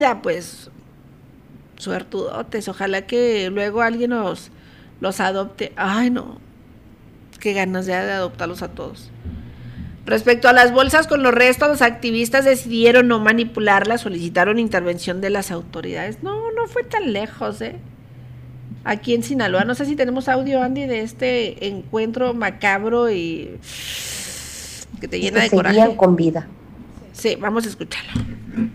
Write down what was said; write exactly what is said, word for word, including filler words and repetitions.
Ya, pues, suertudotes, ojalá que luego alguien los, los adopte. Ay, no, qué ganas ya de adoptarlos a todos. Respecto a las bolsas con los restos, los activistas decidieron no manipularlas, solicitaron intervención de las autoridades. No, no fue tan lejos, ¿eh? Aquí en Sinaloa, no sé si tenemos audio, Andy, de este encuentro macabro y que te Y llena que de seguían coraje. con vida. Sí, vamos a escucharlo.